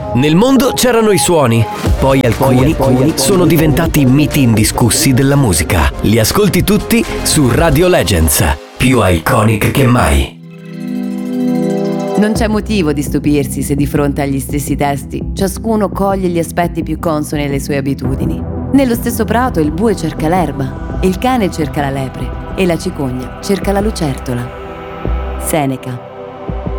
Nel mondo c'erano i suoni, poi alcuni sono diventati miti indiscussi della musica. Li ascolti tutti su Radio Legends, più iconic che mai. Non c'è motivo di stupirsi se di fronte agli stessi testi ciascuno coglie gli aspetti più consoni alle sue abitudini. Nello stesso prato il bue cerca l'erba, il cane cerca la lepre e la cicogna cerca la lucertola. Seneca.